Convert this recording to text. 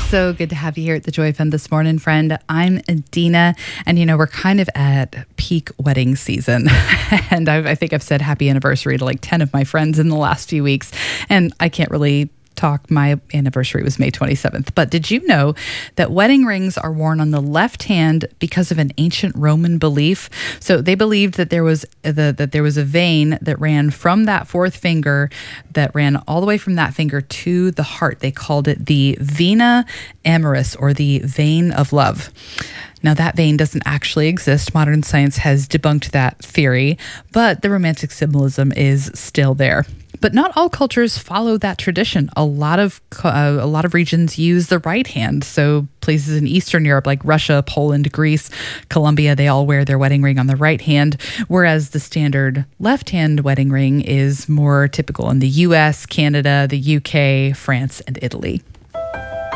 So good to have you here at the Joy Fund this morning, friend. I'm Dina, and we're kind of at peak wedding season. And I think I've said happy anniversary to like 10 of my friends in the last few weeks, and I can't really talk. My anniversary was May 27th. But did you know that wedding rings are worn on the left hand because of an ancient Roman belief? So they believed that there was a vein that ran from that fourth finger, that ran all the way from that finger to the heart. They called it the vena amoris, or the vein of love. Now, that vein doesn't actually exist. Modern science has debunked that theory, but the romantic symbolism is still there. But not all cultures follow that tradition. A lot of regions use the right hand. So places in Eastern Europe like Russia, Poland, Greece, Colombia, they all wear their wedding ring on the right hand, whereas the standard left hand wedding ring is more typical in the US, Canada, the UK, France, and Italy.